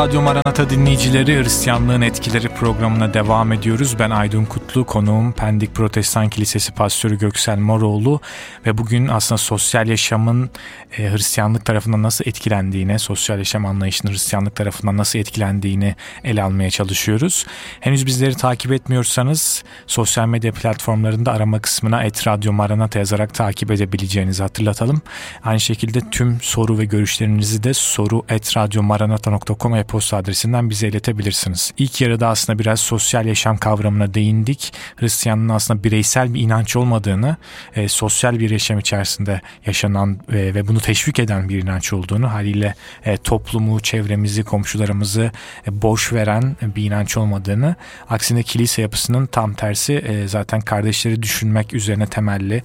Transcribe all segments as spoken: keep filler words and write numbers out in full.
Radyo Maranata dinleyicileri, Hristiyanlığın Etkileri programına devam ediyoruz. Ben Aydın Kutlu, konuğum Pendik Protestan Kilisesi Pastörü Göksel Moroğlu ve bugün aslında sosyal yaşamın e, Hristiyanlık tarafından nasıl etkilendiğine, sosyal yaşam anlayışının Hristiyanlık tarafından nasıl etkilendiğini ele almaya çalışıyoruz. Henüz bizleri takip etmiyorsanız sosyal medya platformlarında arama kısmına et radyo maranata yazarak takip edebileceğinizi hatırlatalım. Aynı şekilde tüm soru ve görüşlerinizi de soru et radyo maranata nokta com e-posta adresinden bize iletebilirsiniz. İlk yarıda aslında biraz sosyal yaşam kavramına değindik. Hristiyanlığın aslında bireysel bir inanç olmadığını, e, sosyal bir yaşam içerisinde yaşanan e, ve bunu teşvik eden bir inanç olduğunu, haliyle e, toplumu, çevremizi, komşularımızı e, boş veren bir inanç olmadığını, aksine kilise yapısının tam tersi e, zaten kardeşleri düşünmek üzerine temelli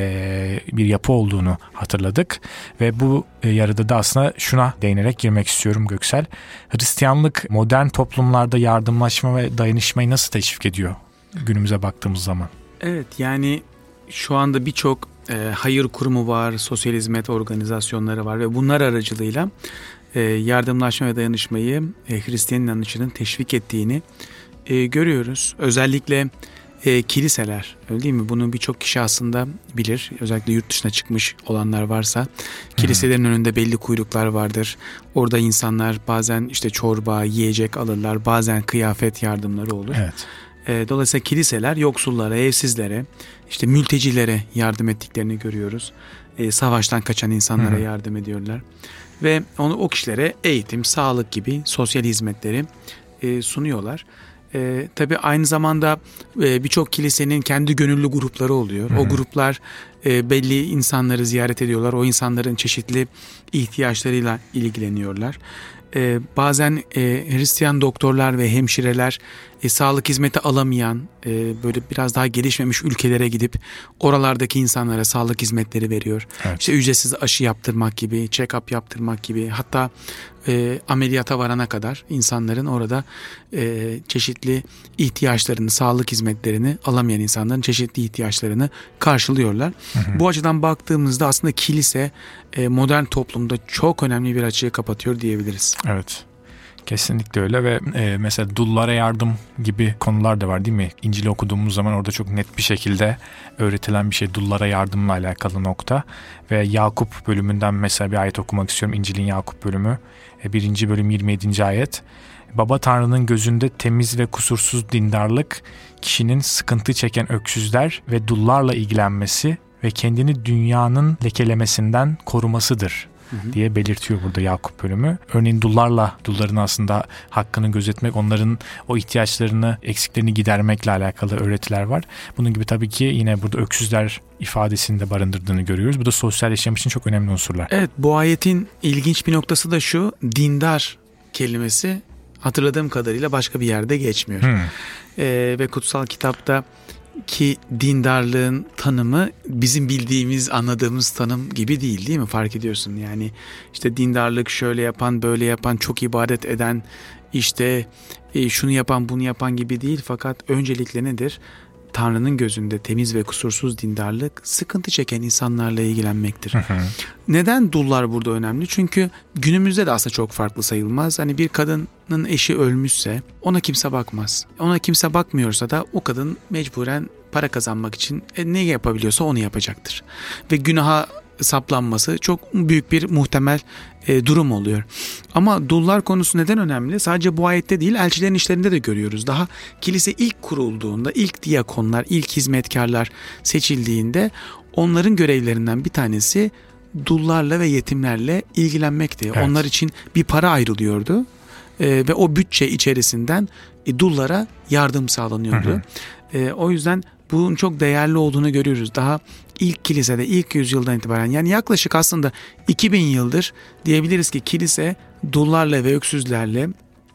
e, bir yapı olduğunu hatırladık. Ve bu e, yarıda da aslında şuna değinerek girmek istiyorum Göksel. Hristiyanlık modern toplumlarda yardımlaşma ve dayanışmayı nasıl teşvik ediyor günümüze baktığımız zaman? Evet, yani şu anda birçok e, hayır kurumu var, sosyal hizmet organizasyonları var ve bunlar aracılığıyla e, yardımlaşma ve dayanışmayı e, Hristiyan inanışının teşvik ettiğini e, görüyoruz. Özellikle e, kiliseler, öyle değil mi? Bunu birçok kişi aslında bilir. Özellikle yurt dışına çıkmış olanlar varsa kiliselerin hmm. önünde belli kuyruklar vardır. Orada insanlar bazen işte çorba, yiyecek alırlar, bazen kıyafet yardımları olur. Evet. E, dolayısıyla kiliseler yoksullara, evsizlere, işte mültecilere yardım ettiklerini görüyoruz. E, savaştan kaçan insanlara hmm. yardım ediyorlar. Ve onu o kişilere eğitim, sağlık gibi sosyal hizmetleri e, sunuyorlar. Ee, tabii aynı zamanda e, birçok kilisenin kendi gönüllü grupları oluyor. Hı-hı. O gruplar e, belli insanları ziyaret ediyorlar. O insanların çeşitli ihtiyaçlarıyla ilgileniyorlar. E, bazen e, Hristiyan doktorlar ve hemşireler e, sağlık hizmeti alamayan e, böyle biraz daha gelişmemiş ülkelere gidip oralardaki insanlara sağlık hizmetleri veriyor. Evet. İşte ücretsiz aşı yaptırmak gibi, check-up yaptırmak gibi, hatta e, ameliyata varana kadar insanların orada e, çeşitli ihtiyaçlarını, sağlık hizmetlerini alamayan insanların çeşitli ihtiyaçlarını karşılıyorlar. Hı hı. Bu açıdan baktığımızda aslında kilise e, modern toplumda çok önemli bir açığı kapatıyor diyebiliriz. Evet. Kesinlikle öyle ve e, mesela dullara yardım gibi konular da var değil mi? İncil'i okuduğumuz zaman orada çok net bir şekilde öğretilen bir şey dullara yardımla alakalı nokta. Ve Yakup bölümünden mesela bir ayet okumak istiyorum. İncil'in Yakup bölümü. E, birinci bölüm yirmi yedinci ayet. Baba Tanrı'nın gözünde temiz ve kusursuz dindarlık, kişinin sıkıntı çeken öksüzler ve dullarla ilgilenmesi ve kendini dünyanın lekelemesinden korumasıdır diye belirtiyor burada Yakup bölümü. Örneğin dullarla, dulların aslında hakkını gözetmek, onların o ihtiyaçlarını, eksiklerini gidermekle alakalı öğretiler var. Bunun gibi tabii ki yine burada öksüzler ifadesini de barındırdığını görüyoruz. Bu da sosyal yaşam için çok önemli unsurlar. Evet, bu ayetin ilginç bir noktası da şu: dindar kelimesi hatırladığım kadarıyla başka bir yerde geçmiyor. Hmm. Ee, ve kutsal kitapta ki dindarlığın tanımı bizim bildiğimiz, anladığımız tanım gibi değil, değil mi? Fark ediyorsun yani, işte dindarlık şöyle yapan, böyle yapan, çok ibadet eden, işte e, şunu yapan, bunu yapan gibi değil. Fakat öncelikle nedir? Tanrı'nın gözünde temiz ve kusursuz dindarlık, sıkıntı çeken insanlarla ilgilenmektir. Hı hı. Neden dullar burada önemli? Çünkü günümüzde de aslında çok farklı sayılmaz. Hani bir kadının eşi ölmüşse ona kimse bakmaz. Ona kimse bakmıyorsa da o kadın mecburen para kazanmak için e, ne yapabiliyorsa onu yapacaktır. Ve günaha saplanması çok büyük bir muhtemel e, durum oluyor. Ama dullar konusu neden önemli? Sadece bu ayette değil, elçilerin işlerinde de görüyoruz. Daha kilise ilk kurulduğunda, ilk diyakonlar, ilk hizmetkarlar seçildiğinde onların görevlerinden bir tanesi dullarla ve yetimlerle ilgilenmekti. Evet. Onlar için bir para ayrılıyordu e, ve o bütçe içerisinden e, dullara yardım sağlanıyordu. Hı hı. E, o yüzden bunun çok değerli olduğunu görüyoruz. Daha ilk kilisede, ilk yüzyıldan itibaren, yani yaklaşık aslında iki bin yıldır diyebiliriz ki kilise dullarla ve öksüzlerle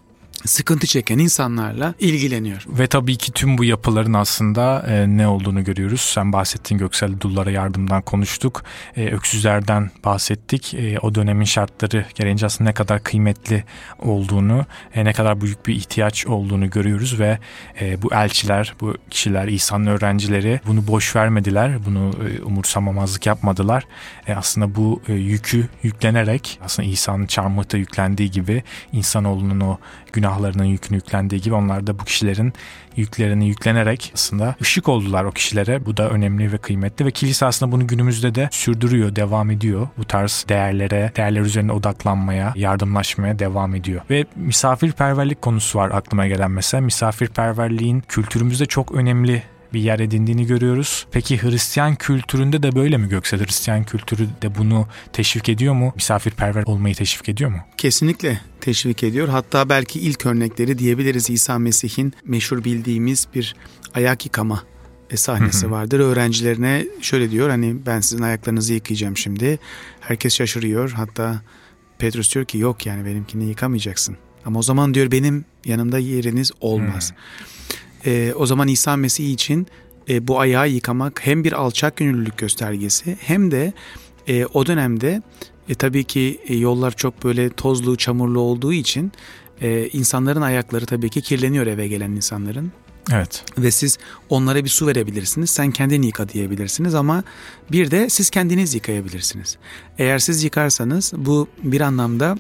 sıkıntı çeken insanlarla ilgileniyor. Ve tabii ki tüm bu yapıların aslında e, ne olduğunu görüyoruz. Sen bahsettiğin Göksel, dullara yardımdan konuştuk. E, öksüzlerden bahsettik. E, o dönemin şartları gereğince aslında ne kadar kıymetli olduğunu, e, ne kadar büyük bir ihtiyaç olduğunu görüyoruz ve e, bu elçiler, bu kişiler, İsa'nın öğrencileri bunu boş vermediler. Bunu e, umursamamazlık yapmadılar. E, aslında bu e, yükü yüklenerek, aslında İsa'nın çarmıhta yüklendiği gibi, insanoğlunun o günahlarının yükünü yüklendiği gibi onlar da bu kişilerin yüklerini yüklenerek aslında ışık oldular o kişilere. Bu da önemli ve kıymetli ve kilise aslında bunu günümüzde de sürdürüyor, devam ediyor. Bu tarz değerlere, değerler üzerine odaklanmaya, yardımlaşmaya devam ediyor. Ve misafirperverlik konusu var aklıma gelen mesela. Misafirperverliğin kültürümüzde çok önemli bir yer edindiğini görüyoruz. Peki Hristiyan kültüründe de böyle mi Göksel? Hristiyan kültürü de bunu teşvik ediyor mu? Misafirperver olmayı teşvik ediyor mu? Kesinlikle teşvik ediyor. Hatta belki ilk örnekleri diyebiliriz. İsa Mesih'in meşhur bildiğimiz bir ayak yıkama sahnesi vardır. Öğrencilerine şöyle diyor, hani ben sizin ayaklarınızı yıkayacağım şimdi. Herkes şaşırıyor. Hatta Petrus diyor ki yok, yani benimkini yıkamayacaksın. Ama o zaman diyor benim yanımda yeriniz olmaz. Ee, o zaman İsa Mesih için e, bu ayağı yıkamak hem bir alçak gönüllülük göstergesi hem de e, o dönemde e, tabii ki e, yollar çok böyle tozlu, çamurlu olduğu için e, insanların ayakları tabii ki kirleniyor, eve gelen insanların. Evet. Ve siz onlara bir su verebilirsiniz. Sen kendini yıka diyebilirsiniz ama bir de siz kendiniz yıkayabilirsiniz. Eğer siz yıkarsanız bu bir anlamda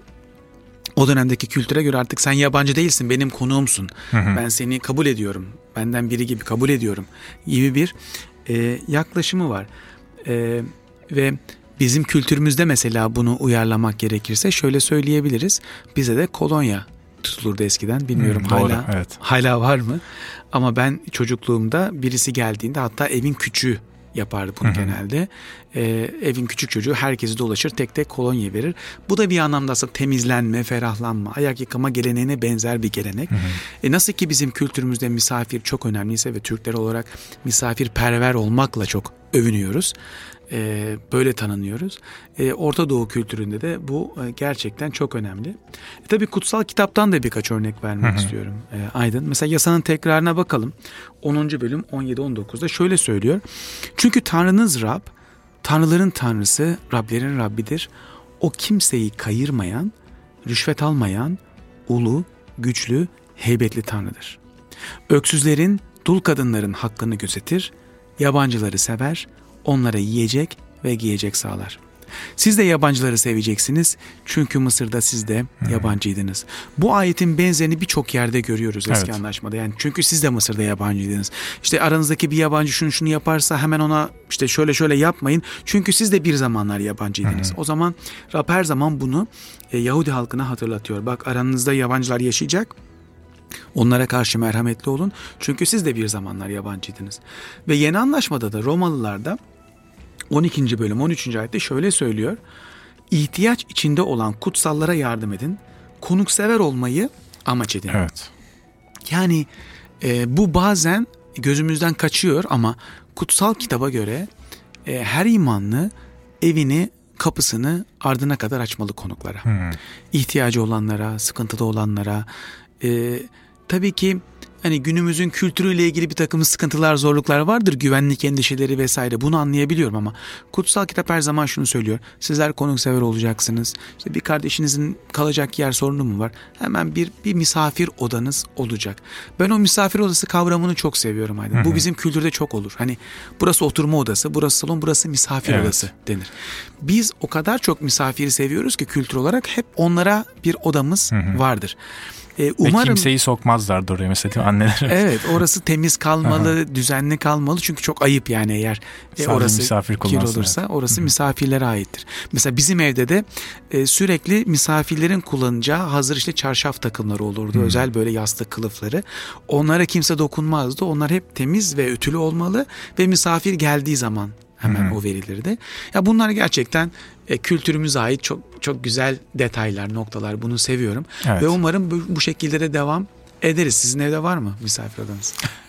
o dönemdeki kültüre göre artık sen yabancı değilsin, benim konuğumsun. Hı hı. Ben seni kabul ediyorum, benden biri gibi kabul ediyorum gibi bir e, yaklaşımı var. E, ve bizim kültürümüzde mesela bunu uyarlamak gerekirse şöyle söyleyebiliriz. Bize de kolonya tutulurdu eskiden. Bilmiyorum hmm, hala evet. hala var mı? Ama ben çocukluğumda birisi geldiğinde hatta evin küçüğü yapardı bunu, hı hı. genelde. Ee, evin küçük çocuğu herkesi dolaşır, tek tek kolonya verir. Bu da bir anlamda aslında temizlenme, ferahlanma, ayak yıkama geleneğine benzer bir gelenek. Hı hı. E nasıl ki bizim kültürümüzde misafir çok önemliyse ve Türkler olarak misafirperver olmakla çok övünüyoruz. Ee, böyle tanınıyoruz. Ee, Orta Doğu kültüründe de bu e, gerçekten çok önemli. E, tabii kutsal kitaptan da birkaç örnek vermek hı hı. istiyorum e, Aydın. Mesela yasanın tekrarına bakalım. onuncu bölüm on yedi on dokuzda şöyle söylüyor. Çünkü Tanrınız Rab, Tanrıların Tanrısı, Rablerin Rabbidir. O kimseyi kayırmayan, rüşvet almayan, ulu, güçlü, heybetli Tanrıdır. Öksüzlerin, dul kadınların hakkını gözetir, yabancıları sever, onlara yiyecek ve giyecek sağlar. Siz de yabancıları seveceksiniz çünkü Mısır'da siz de yabancıydınız. Bu ayetin benzerini birçok yerde görüyoruz eski evet. anlaşmada. Yani çünkü siz de Mısır'da yabancıydınız. İşte aranızdaki bir yabancı şunu şunu yaparsa hemen ona işte şöyle şöyle yapmayın. Çünkü siz de bir zamanlar yabancıydınız. Hı hı. O zaman Rab her zaman bunu e, Yahudi halkına hatırlatıyor. Bak, aranızda yabancılar yaşayacak. Onlara karşı merhametli olun. Çünkü siz de bir zamanlar yabancıydınız. Ve yeni anlaşmada da Romalılarda on ikinci bölüm on üçüncü ayette şöyle söylüyor. İhtiyaç içinde olan kutsallara yardım edin. Konuksever olmayı amaç edin. Evet. Yani e, bu bazen gözümüzden kaçıyor ama kutsal kitaba göre e, her imanlı evini, kapısını ardına kadar açmalı konuklara. Hmm. İhtiyacı olanlara, sıkıntıda olanlara. E, tabii ki hani günümüzün kültürüyle ilgili bir takım sıkıntılar, zorluklar vardır. Güvenlik endişeleri vesaire. Bunu anlayabiliyorum ama kutsal kitap her zaman şunu söylüyor. Sizler konuksever olacaksınız. İşte bir kardeşinizin kalacak yer sorunu mu var? Hemen bir bir misafir odanız olacak. Ben o misafir odası kavramını çok seviyorum Aydın. Hı hı. Bu bizim kültürde çok olur. Hani burası oturma odası, burası salon, burası misafir evet. odası denir. Biz o kadar çok misafiri seviyoruz ki kültür olarak hep onlara bir odamız hı hı. vardır. Ee, umarım, ve kimseyi sokmazlardı oraya mesela anneler. Evet, orası temiz kalmalı, düzenli kalmalı çünkü çok ayıp yani eğer e, orası kir olursa evet. orası Hı-hı. misafirlere aittir. Mesela bizim evde de e, sürekli misafirlerin kullanacağı hazır işte çarşaf takımları olurdu. Hı-hı. Özel böyle yastık kılıfları. Onlara kimse dokunmazdı. Onlar hep temiz ve ütülü olmalı ve misafir geldiği zaman hemen Hı-hı. o verilirdi. Ya bunlar gerçekten e, kültürümüze ait çok çok güzel detaylar, noktalar. Bunu seviyorum. Evet. Ve umarım bu, bu şekilde de devam ederiz. Sizin evde var mı misafir odanız?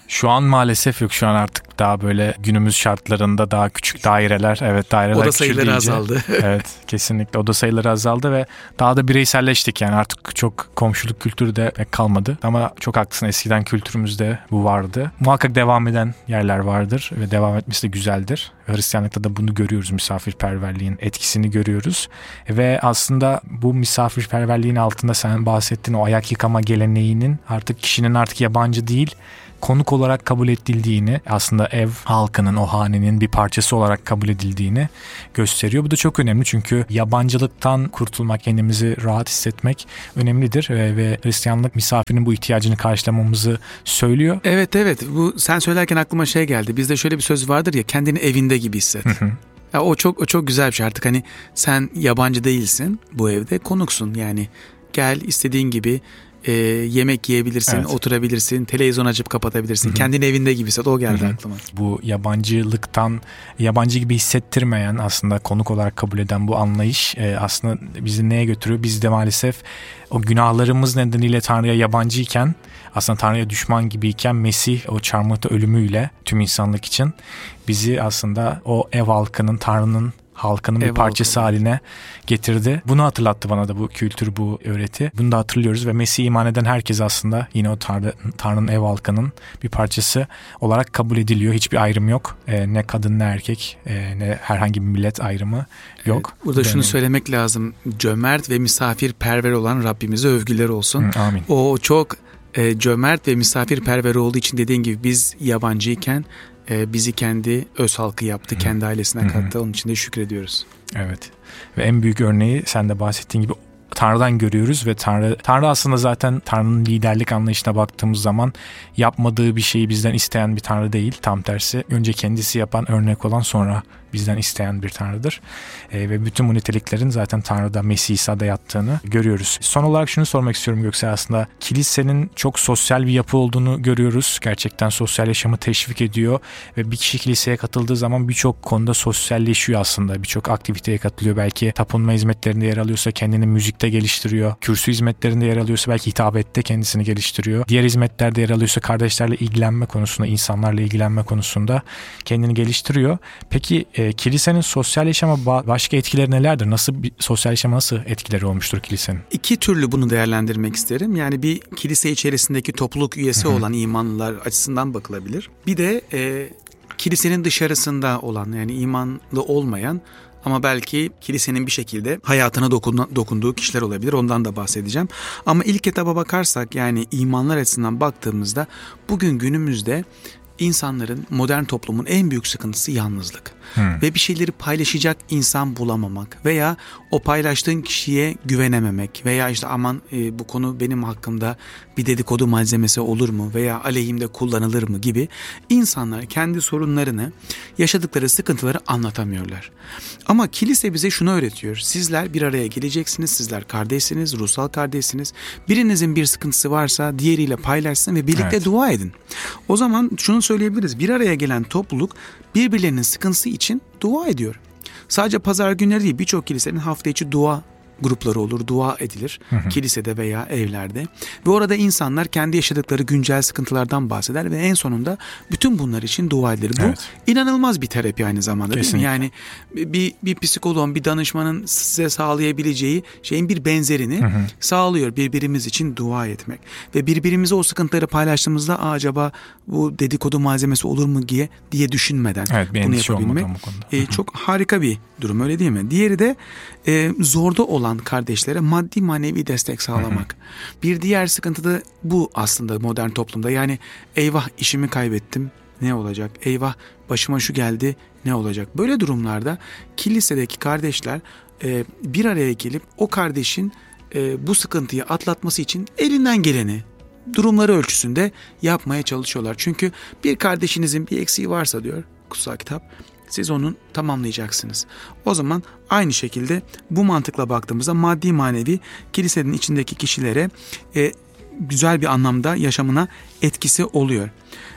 Şu an maalesef yok. Şu an artık daha böyle günümüz şartlarında daha küçük daireler. Evet, daireler oda sayıları azaldı. Evet, kesinlikle oda sayıları azaldı ve daha da bireyselleştik. Yani artık çok komşuluk kültürü de kalmadı. Ama çok haklısın, eskiden kültürümüzde bu vardı. Muhakkak devam eden yerler vardır ve devam etmesi de güzeldir. Hristiyanlıkta da bunu görüyoruz. Misafirperverliğin etkisini görüyoruz. Ve aslında bu misafirperverliğin altında sen bahsettiğin o ayak yıkama geleneğinin artık kişinin artık yabancı değil, konuk olarak kabul edildiğini, aslında ev halkının, o hanenin bir parçası olarak kabul edildiğini gösteriyor. Bu da çok önemli çünkü yabancılıktan kurtulmak, kendimizi rahat hissetmek önemlidir ve, ve Hristiyanlık misafirin bu ihtiyacını karşılamamızı söylüyor. Evet evet, bu sen söylerken aklıma şey geldi. Bizde şöyle bir söz vardır ya, kendini evinde gibi hisset. Hı hı. Ya o çok o çok güzel bir şey. Artık hani sen yabancı değilsin, bu evde konuksun. Yani gel, istediğin gibi e, yemek yiyebilirsin, evet. oturabilirsin, televizyon açıp kapatabilirsin. Hı-hı. Kendini evinde gibi hisset. O geldi Hı-hı. aklıma. Bu yabancılıktan, yabancı gibi hissettirmeyen, aslında konuk olarak kabul eden bu anlayış e, aslında bizi neye götürüyor? Biz de maalesef o günahlarımız nedeniyle Tanrı'ya yabancıyken, aslında Tanrı'ya düşman gibiyken Mesih o çarmıhta ölümüyle tüm insanlık için bizi aslında o ev halkının, Tanrı'nın halkının ev bir parçası halkı haline getirdi. Bunu hatırlattı bana da bu kültür, bu öğreti. Bunu da hatırlıyoruz ve Mesih'e iman eden herkes aslında yine o Tanrı, Tanrı'nın ev halkının bir parçası olarak kabul ediliyor. Hiçbir ayrım yok. E, ne kadın ne erkek, e, ne herhangi bir millet ayrımı yok. Evet, burada Benim. şunu söylemek lazım. Cömert ve misafirperver olan Rabbimize övgüler olsun. Hı, amin. O çok e, cömert ve misafirperver olduğu için, dediğin gibi biz yabancıyken e, bizi kendi öz halkı yaptı, Hı. kendi ailesine Hı. kattı. Onun için de şükrediyoruz. Evet. Ve en büyük örneği sen de bahsettiğin gibi Tanrı'dan görüyoruz ve Tanrı Tanrı aslında zaten Tanrı'nın liderlik anlayışına baktığımız zaman yapmadığı bir şeyi bizden isteyen bir Tanrı değil. Tam tersi, önce kendisi yapan, örnek olan, sonra bizden isteyen bir Tanrı'dır. E, ve bütün bu niteliklerin zaten Tanrı'da, Mesih İsa'da yattığını görüyoruz. Son olarak şunu sormak istiyorum Göksel, aslında kilisenin çok sosyal bir yapı olduğunu görüyoruz. Gerçekten sosyal yaşamı teşvik ediyor ve bir kişi kiliseye katıldığı zaman birçok konuda sosyalleşiyor aslında. Birçok aktiviteye katılıyor. Belki tapınma hizmetlerinde yer alıyorsa kendini müzikte geliştiriyor. Kürsü hizmetlerinde yer alıyorsa belki hitabette kendisini geliştiriyor. Diğer hizmetlerde yer alıyorsa kardeşlerle ilgilenme konusunda, insanlarla ilgilenme konusunda kendini geliştiriyor. Peki e, kilisenin sosyal yaşama başka etkileri nelerdir? Nasıl bir sosyal yaşama nasıl etkileri olmuştur kilisenin? İki türlü bunu değerlendirmek isterim. Yani bir kilise içerisindeki topluluk üyesi Hı-hı. olan imanlılar açısından bakılabilir. Bir de e, kilisenin dışarısında olan, yani imanlı olmayan ama belki kilisenin bir şekilde hayatına dokun, dokunduğu kişiler olabilir. Ondan da bahsedeceğim. Ama ilk etaba bakarsak, yani imanlar açısından baktığımızda bugün günümüzde İnsanların, modern toplumun en büyük sıkıntısı yalnızlık. Hmm. Ve bir şeyleri paylaşacak insan bulamamak veya o paylaştığın kişiye güvenememek veya işte aman e, bu konu benim hakkımda bir dedikodu malzemesi olur mu veya aleyhimde kullanılır mı gibi insanlar kendi sorunlarını, yaşadıkları sıkıntıları anlatamıyorlar. Ama kilise bize şunu öğretiyor: sizler bir araya geleceksiniz, sizler kardeşsiniz, ruhsal kardeşsiniz. Birinizin bir sıkıntısı varsa diğeriyle paylaşsın ve birlikte evet. dua edin. O zaman şunu söyleyebiliriz: bir araya gelen topluluk birbirlerinin sıkıntısı için dua ediyor. Sadece pazar günleri değil, birçok kilisenin hafta içi dua grupları olur, dua edilir hı hı. kilisede veya evlerde ve orada insanlar kendi yaşadıkları güncel sıkıntılardan bahseder ve en sonunda bütün bunlar için dua edilir. Bu evet. inanılmaz bir terapi aynı zamanda. Kesinlikle. Değil mi? Yani bir, bir psikoloğun, bir danışmanın size sağlayabileceği şeyin bir benzerini hı hı. sağlıyor, birbirimiz için dua etmek ve birbirimize o sıkıntıları paylaştığımızda acaba bu dedikodu malzemesi olur mu diye diye düşünmeden evet, bunu yapabilmek e, çok harika bir durum, öyle değil mi? Diğeri de e, zorda olan kardeşlere maddi manevi destek sağlamak. Hı hı. Bir diğer sıkıntı da bu aslında modern toplumda. Yani eyvah işimi kaybettim, ne olacak? Eyvah başıma şu geldi, ne olacak? Böyle durumlarda kilisedeki kardeşler e, bir araya gelip o kardeşin e, bu sıkıntıyı atlatması için elinden geleni durumları ölçüsünde yapmaya çalışıyorlar. Çünkü bir kardeşinizin bir eksiği varsa diyor kutsal kitap, siz onun tamamlayacaksınız. O zaman aynı şekilde bu mantıkla baktığımızda maddi manevi kilisenin içindeki kişilere e, güzel bir anlamda yaşamına etkisi oluyor.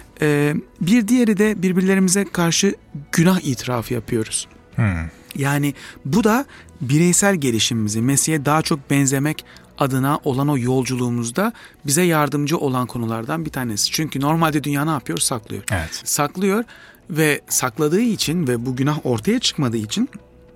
E, bir diğeri de birbirlerimize karşı günah itirafı yapıyoruz. Hmm. Yani bu da bireysel gelişimimizi, Mesih'e daha çok benzemek adına olan o yolculuğumuzda bize yardımcı olan konulardan bir tanesi. Çünkü normalde dünya ne yapıyor? Saklıyor. Evet. Saklıyor ve sakladığı için ve bu günah ortaya çıkmadığı için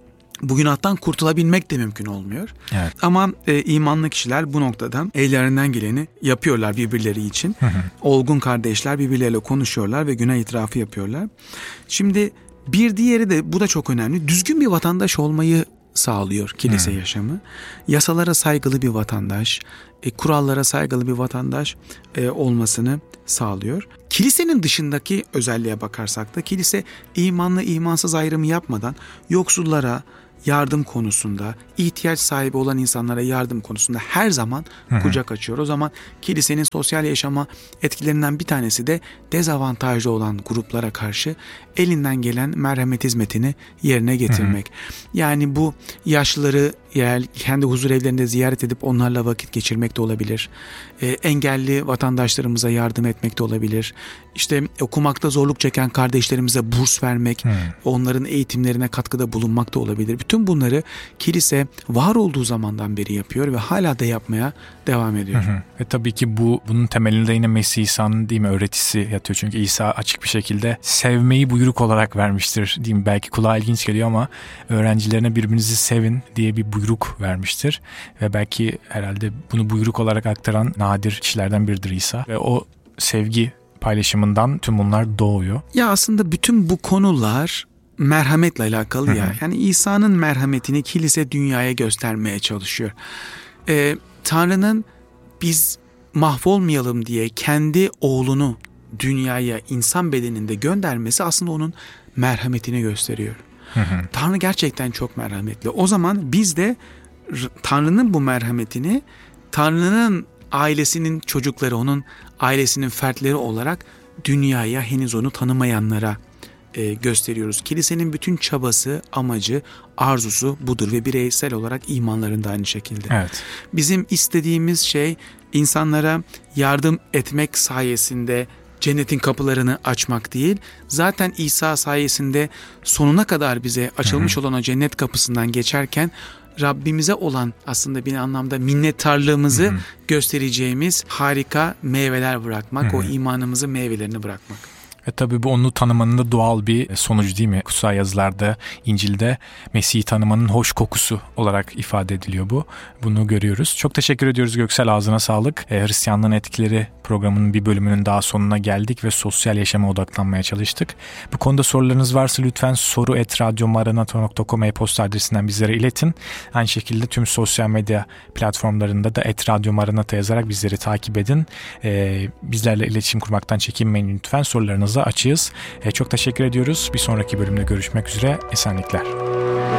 bu günahtan kurtulabilmek de mümkün olmuyor. Evet. Ama e, imanlı kişiler bu noktada ellerinden geleni yapıyorlar birbirleri için. Hı hı. Olgun kardeşler birbirleriyle konuşuyorlar ve günah itirafı yapıyorlar. Şimdi bir diğeri de, bu da çok önemli, düzgün bir vatandaş olmayı sağlıyor kilise hmm. yaşamı. Yasalara saygılı bir vatandaş, e, kurallara saygılı bir vatandaş e, olmasını sağlıyor. Kilisenin dışındaki özelliğe bakarsak da kilise imanlı imansız ayrımı yapmadan yoksullara yardım konusunda, ihtiyaç sahibi olan insanlara yardım konusunda her zaman hı hı. kucak açıyor. O zaman kilisenin sosyal yaşama etkilerinden bir tanesi de dezavantajlı olan gruplara karşı elinden gelen merhamet hizmetini yerine getirmek. Hı hı. Yani bu yaşlıları yani kendi huzur evlerinde ziyaret edip onlarla vakit geçirmek de olabilir. E, engelli vatandaşlarımıza yardım etmek de olabilir. İşte okumakta zorluk çeken kardeşlerimize burs vermek, hmm. onların eğitimlerine katkıda bulunmak da olabilir. Bütün bunları kilise var olduğu zamandan beri yapıyor ve hala da yapmaya devam ediyor. Hı hı. Ve tabii ki bu bunun temelinde yine Mesih İsa'nın değil mi öğretisi yatıyor. Çünkü İsa açık bir şekilde sevmeyi buyruk olarak vermiştir. Değil mi? Belki kulağa ilginç geliyor ama öğrencilerine birbirinizi sevin diye bir buyruk vermiştir. Ve belki herhalde bunu buyruk olarak aktaran nadir kişilerden biridir İsa. Ve o sevgi paylaşımından tüm bunlar doğuyor. Ya aslında bütün bu konular merhametle alakalı Hı-hı. ya. Yani İsa'nın merhametini kilise dünyaya göstermeye çalışıyor. Ee, Tanrı'nın biz mahvolmayalım diye kendi oğlunu dünyaya insan bedeninde göndermesi aslında onun merhametini gösteriyor. Hı-hı. Tanrı gerçekten çok merhametli. O zaman biz de Tanrı'nın bu merhametini Tanrı'nın ailesinin çocukları, onun ailesinin fertleri olarak dünyaya henüz onu tanımayanlara e, gösteriyoruz. Kilisenin bütün çabası, amacı, arzusu budur ve bireysel olarak imanların da aynı şekilde. Evet. Bizim istediğimiz şey insanlara yardım etmek sayesinde cennetin kapılarını açmak değil. Zaten İsa sayesinde sonuna kadar bize açılmış Hı-hı. olan o cennet kapısından geçerken Rabbimize olan aslında bir anlamda minnettarlığımızı Hı-hı. göstereceğimiz harika meyveler bırakmak, Hı-hı. o imanımızın meyvelerini bırakmak. Ve tabii bu onu tanımanın da doğal bir sonucu değil mi? Kutsal yazılarda, İncil'de Mesih'i tanımanın hoş kokusu olarak ifade ediliyor bu. Bunu görüyoruz. Çok teşekkür ediyoruz Göksel, ağzına sağlık. E, Hristiyanlığın etkileri programının bir bölümünün daha sonuna geldik ve sosyal yaşama odaklanmaya çalıştık. Bu konuda sorularınız varsa lütfen soru et radyomaranata nokta com e-posta adresinden bizlere iletin. Aynı şekilde tüm sosyal medya platformlarında da et radyomaranata yazarak bizleri takip edin. E, bizlerle iletişim kurmaktan çekinmeyin lütfen. Sorularınızı açığız. E, çok teşekkür ediyoruz. Bir sonraki bölümde görüşmek üzere. Esenlikler.